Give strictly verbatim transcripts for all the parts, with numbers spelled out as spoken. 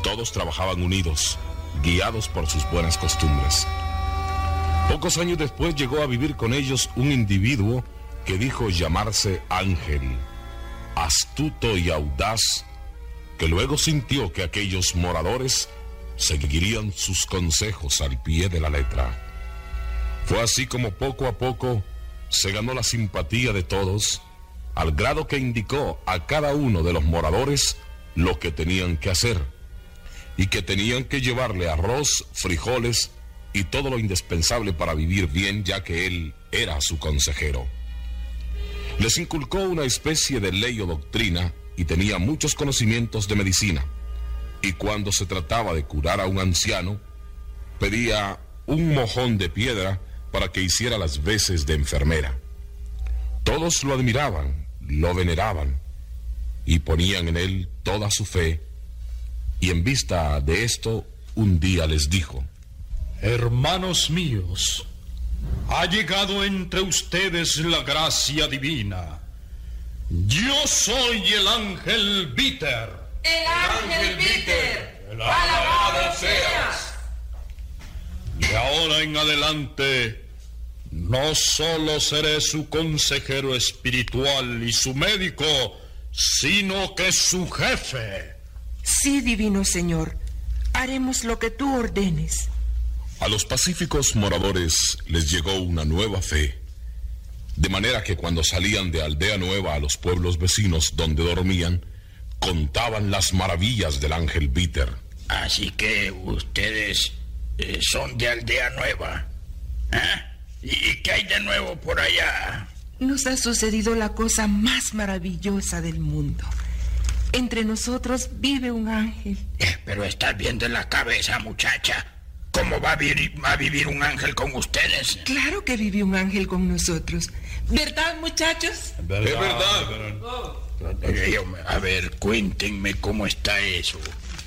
Todos trabajaban unidos, guiados por sus buenas costumbres. Pocos años después llegó a vivir con ellos un individuo que dijo llamarse Ángel, astuto y audaz, que luego sintió que aquellos moradores seguirían sus consejos al pie de la letra. Fue así como poco a poco se ganó la simpatía de todos, al grado que indicó a cada uno de los moradores lo que tenían que hacer, y que tenían que llevarle arroz, frijoles y todo lo indispensable para vivir bien, ya que él era su consejero. Les inculcó una especie de ley o doctrina y tenía muchos conocimientos de medicina, y cuando se trataba de curar a un anciano, pedía un mojón de piedra para que hiciera las veces de enfermera. Todos lo admiraban, lo veneraban y ponían en él toda su fe, y en vista de esto, un día les dijo: hermanos míos, ha llegado entre ustedes la gracia divina. Yo soy el ángel Víter. El ángel Víter, alabado seas. De ahora en adelante, no solo seré su consejero espiritual y su médico, sino que su jefe. Sí, divino señor, haremos lo que tú ordenes. A los pacíficos moradores les llegó una nueva fe, de manera que cuando salían de Aldea Nueva a los pueblos vecinos donde dormían, contaban las maravillas del ángel Víter. Así que ustedes eh, son de Aldea Nueva, ¿eh? ¿Y qué hay de nuevo por allá? Nos ha sucedido la cosa más maravillosa del mundo. Entre nosotros vive un ángel. Eh, pero estás bien de la cabeza, muchacha. ¿Cómo va a, vivir, va a vivir un ángel con ustedes? Claro que vive un ángel con nosotros. ¿Verdad, muchachos? Es verdad. Es verdad. Oh. A ver, cuéntenme cómo está eso.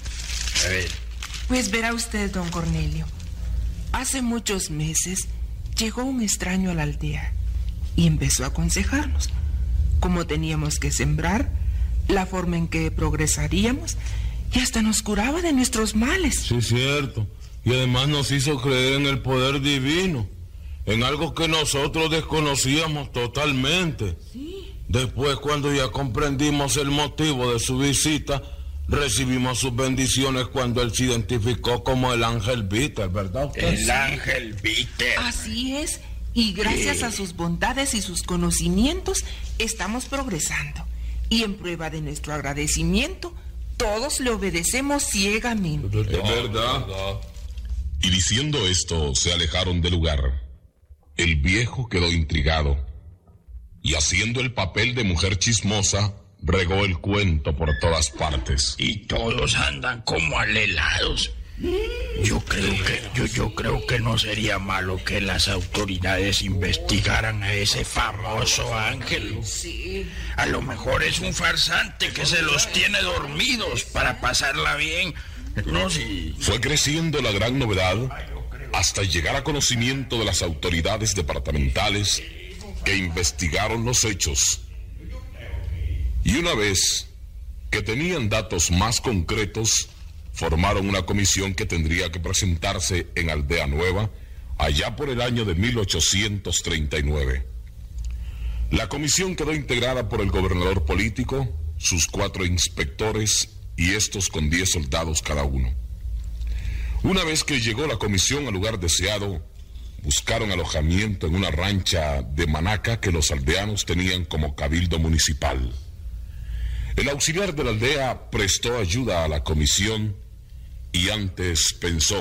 A ver. Pues verá usted, don Cornelio. Hace muchos meses llegó un extraño a la aldea y empezó a aconsejarnos cómo teníamos que sembrar, la forma en que progresaríamos, y hasta nos curaba de nuestros males. Sí, cierto. Y además nos hizo creer en el poder divino, en algo que nosotros desconocíamos totalmente. Sí. Después, cuando ya comprendimos el motivo de su visita, recibimos sus bendiciones cuando él se identificó como el ángel Víter, ¿verdad usted? El ángel Víter. Así es, y gracias a sus bondades y sus conocimientos estamos progresando. Y en prueba de nuestro agradecimiento, todos le obedecemos ciegamente. Es verdad. Y diciendo esto, se alejaron del lugar. El viejo quedó intrigado, y haciendo el papel de mujer chismosa, regó el cuento por todas partes. Y todos andan como alelados. Yo creo que yo, yo creo que no sería malo que las autoridades investigaran a ese famoso ángel. Sí. A lo mejor es un farsante que se los tiene dormidos para pasarla bien. No, si... Fue creciendo la gran novedad hasta llegar a conocimiento de las autoridades departamentales que investigaron los hechos. Y una vez que tenían datos más concretos, formaron una comisión que tendría que presentarse en Aldea Nueva allá por el año de mil ochocientos treinta y nueve. La comisión quedó integrada por el gobernador político, sus cuatro inspectores y estos con diez soldados cada uno. Una vez que llegó la comisión al lugar deseado, buscaron alojamiento en una rancha de Manaca que los aldeanos tenían como cabildo municipal. El auxiliar de la aldea prestó ayuda a la comisión y antes pensó: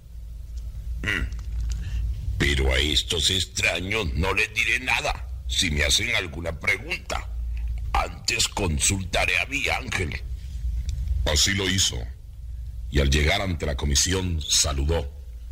Mm. Pero a estos extraños no les diré nada si me hacen alguna pregunta. Antes consultaré a mi ángel. Así lo hizo, y al llegar ante la comisión saludó.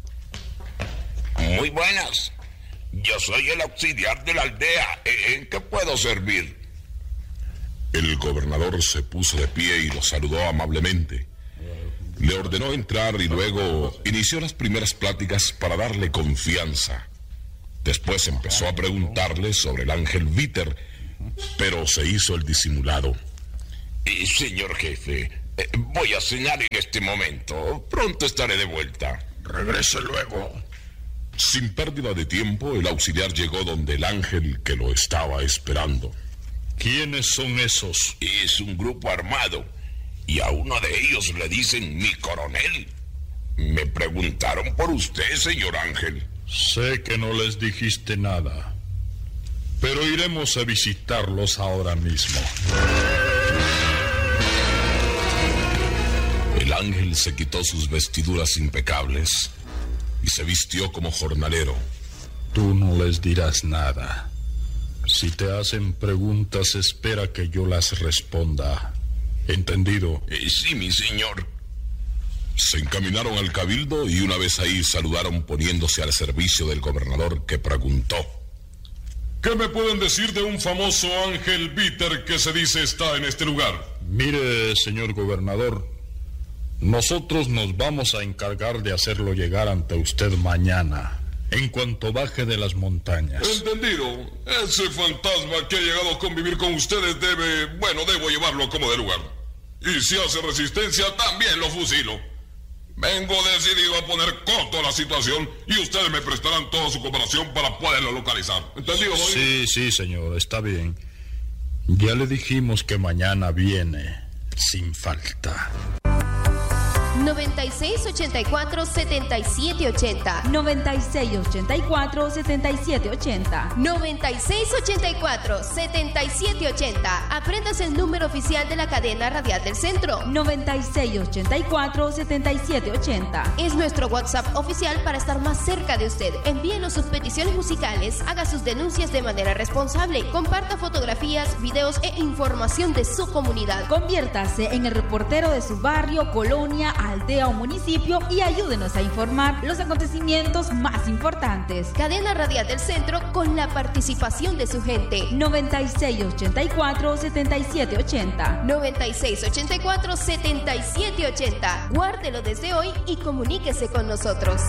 Muy buenas. Yo soy el auxiliar de la aldea. ¿En qué puedo servir? El gobernador se puso de pie y lo saludó amablemente. Le ordenó entrar y luego inició las primeras pláticas para darle confianza. Después empezó a preguntarle sobre el ángel Víter, pero se hizo el disimulado. Eh, señor jefe, Eh, voy a cenar en este momento. Pronto estaré de vuelta. Regrese luego. Sin pérdida de tiempo, el auxiliar llegó donde el ángel que lo estaba esperando. ¿Quiénes son esos? Es un grupo armado, y a uno de ellos le dicen mi coronel. Me preguntaron por usted, señor Ángel. Sé que no les dijiste nada, pero iremos a visitarlos ahora mismo. El ángel se quitó sus vestiduras impecables y se vistió como jornalero. Tú no les dirás nada. Si te hacen preguntas, espera que yo las responda. ¿Entendido? Eh, sí, mi señor. Se encaminaron al cabildo y una vez ahí saludaron poniéndose al servicio del gobernador, que preguntó: ¿qué me pueden decir de un famoso Ángel Bitter que se dice está en este lugar? Mire, señor gobernador, nosotros nos vamos a encargar de hacerlo llegar ante usted mañana, en cuanto baje de las montañas. Entendido. Ese fantasma que ha llegado a convivir con ustedes debe... Bueno, debo llevarlo como de lugar. Y si hace resistencia, también lo fusilo. Vengo decidido a poner corto a la situación y ustedes me prestarán toda su cooperación para poderlo localizar. ¿Entendido, Boy? Sí, sí, señor, está bien. Ya le dijimos que mañana viene, sin falta. noventa y seis ochenta y cuatro setenta y siete ochenta. noventa y seis ochenta y cuatro setenta y siete ochenta. noventa y seis ochenta y cuatro setenta y siete ochenta. Apréndase el número oficial de la cadena radial del centro. noventa y seis ochenta y cuatro setenta y siete ochenta. Es nuestro WhatsApp oficial para estar más cerca de usted. Envíenos sus peticiones musicales, haga sus denuncias de manera responsable, comparta fotografías, videos e información de su comunidad. Conviértase en el reportero de su barrio, colonia, aldea o municipio y ayúdenos a informar los acontecimientos más importantes. Cadena Radial del Centro con la participación de su gente. noventa y seis ochenta y cuatro setenta y siete ochenta. noventa y seis ochenta y cuatro setenta y siete ochenta. Guárdelo desde hoy y comuníquese con nosotros.